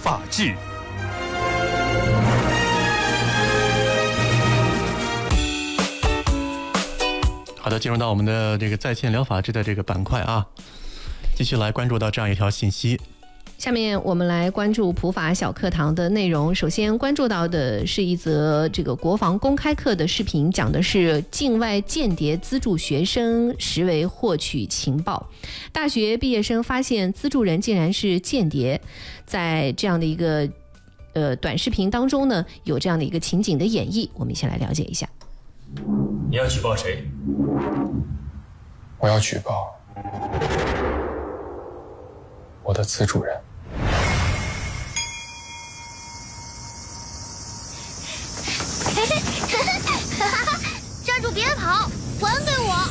法治。好的，进入到我们的这个在线聊法治的这个板块啊，继续来关注到这样一条信息。 下面我们来关注普法小课堂的内容。首先关注到的是一则这个国防公开课的视频，讲的是境外间谍资助学生实为获取情报。大学毕业生发现资助人竟然是间谍，在这样的一个短视频当中呢，有这样的一个情景的演绎，我们一起来了解一下。 你要举报谁？ 我要举报我的资助人。 站住，别跑，还给我！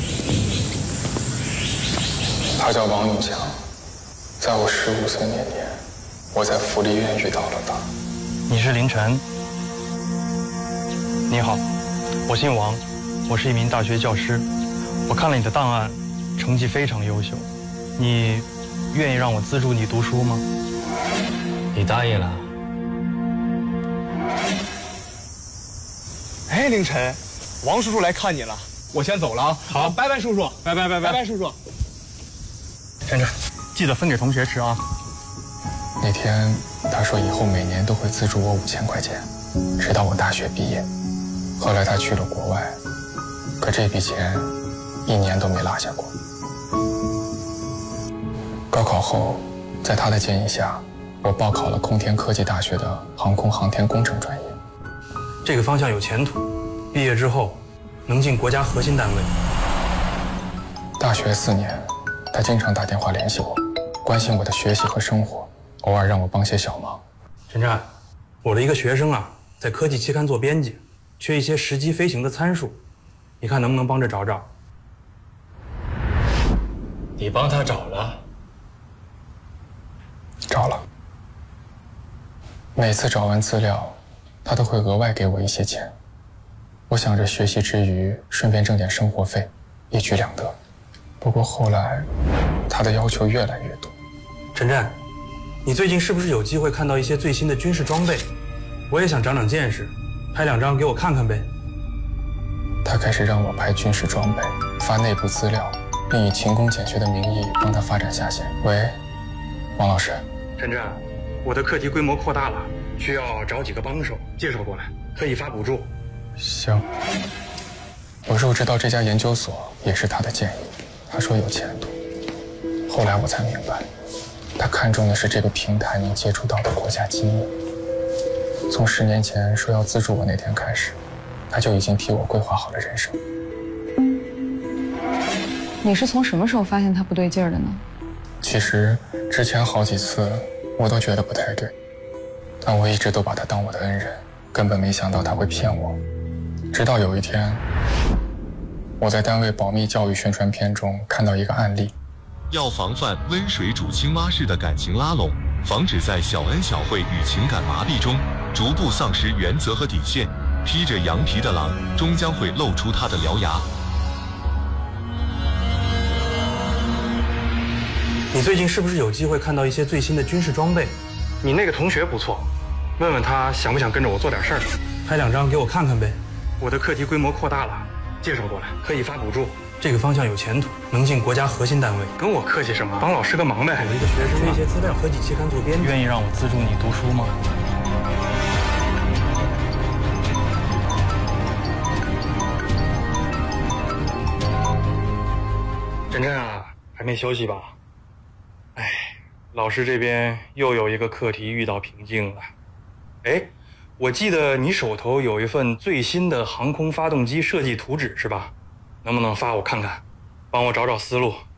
他叫王永强，在我15岁那年，我在福利院遇到了他。 你是凌晨？你好，我姓王，我是一名大学教师。我看了你的档案，成绩非常优秀，你愿意让我资助你读书吗？ 你答应了。 哎，凌晨，王叔叔来看你了，我先走了啊。 好， 拜拜，叔叔，拜拜，拜拜，叔叔。 先生，记得分给同学吃啊。 那天他说以后每年都会资助我5000块钱，直到我大学毕业。后来他去了国外，可这笔钱1年都没落下过。高考后，在他的建议下，我报考了空天科技大学的航空航天工程专业。 这个方向有前途，毕业之后能进国家核心单位。 大学4年，他经常打电话联系我，关心我的学习和生活，偶尔让我帮些小忙。 陈湛，我的一个学生啊，在科技期刊做编辑，缺一些实机飞行的参数，你看能不能帮着找找？ 你帮他找了？ 找了。每次找完资料，他都会额外给我一些钱。我想着学习之余顺便挣点生活费，一举两得。不过后来，他的要求越来越多。 陈湛，你最近是不是有机会看到一些最新的军事装备？我也想长长见识，拍2张给我看看呗。 他开始让我拍军事装备，发内部资料，并以勤工俭学的名义帮他发展下线。喂，王老师。 陈湛，我的课题规模扩大了，需要找几个帮手介绍过来，可以发补助。 行。我入职到这家研究所也是他的建议，他说有前途。后来我才明白，他看重的是这个平台能接触到的国家机密。从10年前说要资助我那天开始，他就已经替我规划好了人生。 你是从什么时候发现他不对劲儿的呢？ 其实之前好几次我都觉得不太对，但我一直都把他当我的恩人，根本没想到他会骗我。直到有一天，我在单位保密教育宣传片中看到一个案例， 要防范温水煮青蛙式的感情拉拢，防止在小恩小惠与情感麻痹中逐步丧失原则和底线，披着羊皮的狼终将会露出它的獠牙。 你最近是不是有机会看到一些最新的军事装备？你那个同学不错，问问他想不想跟着我做点事儿，拍2张给我看看呗。我的课题规模扩大了，介绍过来，可以发补助。这个方向有前途，能进国家核心单位。跟我客气什么？帮老师个忙呗。有一个学生一些资料，科技期刊做编辑，愿意让我资助你读书吗？真真啊，还没休息吧？哎，老师这边又有一个课题遇到瓶颈了。哎，我记得你手头有一份最新的航空发动机设计图纸是吧？能不能发我看看，帮我找找思路，